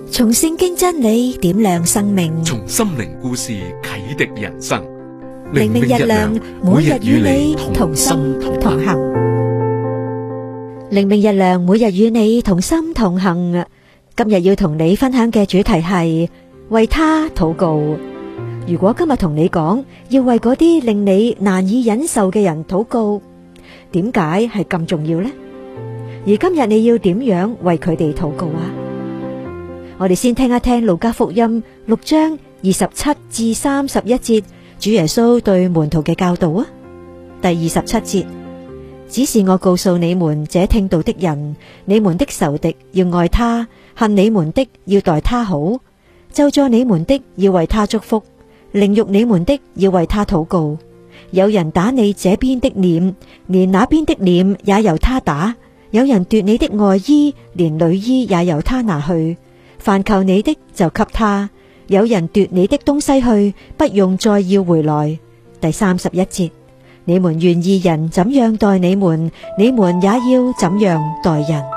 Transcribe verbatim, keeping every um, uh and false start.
從聖經真理點亮生命， 從心靈故事啟迪人生。 靈命日亮，每日與你同心同行。靈命日亮，每日與你同心同行。今日要同你分享嘅主題係為他禱告。如果今日同你講要為嗰啲令你難以忍受嘅人禱告，點解係咁重要呢？而今日你要點樣為佢哋禱告啊？我哋先聽一聽路加福音六章二十七至三十一節，主耶穌對門徒嘅教導啊。第二十七節，只是我告訴你們這聽道的人，你們的仇敵要愛他，恨你們的要待他好，咒詛你們的要為他祝福，凌辱你們的要為他禱告。有人打你這邊的臉，連那邊的臉也由他打；有人奪你的外衣，連裡衣也由他拿去。凡求你的就給他，有人奪你的東西去，不用再要回來。第三十一節，你們願義人怎樣待你們，你們也要怎樣待人。